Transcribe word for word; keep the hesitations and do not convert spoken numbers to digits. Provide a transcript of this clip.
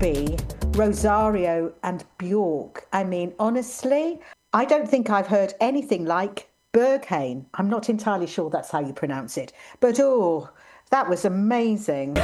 be Rosario and Bjork. I mean, honestly, I don't think I've heard anything like Berghain. I'm not entirely sure that's how you pronounce it, but oh, that was amazing.